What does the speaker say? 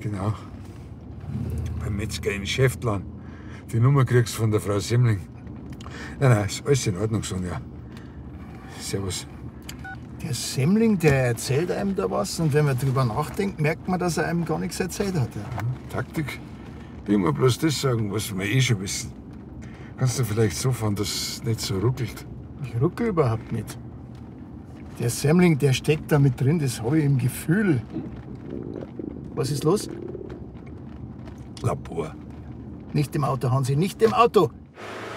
Genau. Beim Metzger in Schäftlarn. Die Nummer kriegst du von der Frau Semmling. Nein, ist alles in Ordnung, Sonja. Servus. Der Semmling, der erzählt einem da was und wenn man drüber nachdenkt, merkt man, dass er einem gar nichts erzählt hat. Ja. Taktik? Immer bloß das sagen, was wir schon wissen. Kannst du vielleicht so fahren, dass es nicht so ruckelt? Ich rucke überhaupt nicht. Der Semmling, der steckt da mit drin, das habe ich im Gefühl. Was ist los? Labor. Nicht im Auto, Hansi, nicht im Auto!